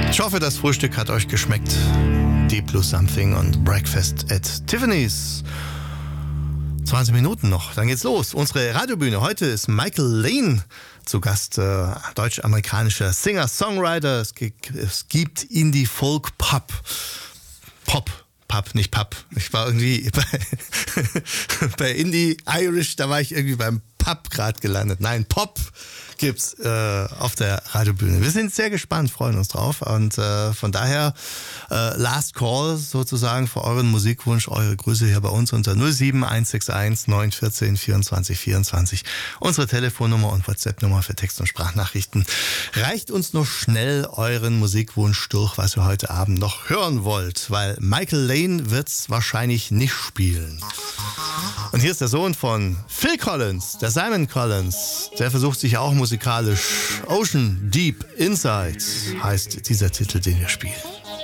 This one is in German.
Ich hoffe, das Frühstück hat euch geschmeckt. Deep Blue Something und Breakfast at Tiffany's. 20 Minuten noch, dann geht's los. Unsere Radiobühne. Heute ist Michael Lane zu Gast, deutsch-amerikanischer Singer-Songwriter. Es gibt Indie-Folk-Pop. Pop, nicht Pub. Ich war irgendwie bei Indie-Irish, da war ich irgendwie beim Pub gerade gelandet. Nein, Pop gibt's auf der Radiobühne. Wir sind sehr gespannt, freuen uns drauf und von daher Last Call sozusagen für euren Musikwunsch, eure Grüße hier bei uns unter 07161 914 24 24. Unsere Telefonnummer und WhatsApp-Nummer für Text- und Sprachnachrichten. Reicht uns noch schnell euren Musikwunsch durch, was ihr heute Abend noch hören wollt, weil Michael Lane wird's wahrscheinlich nicht spielen. Und hier ist der Sohn von Phil Collins, der Simon Collins. Der versucht sich auch musikalisch. Ocean Deep Inside heißt dieser Titel, den wir spielen.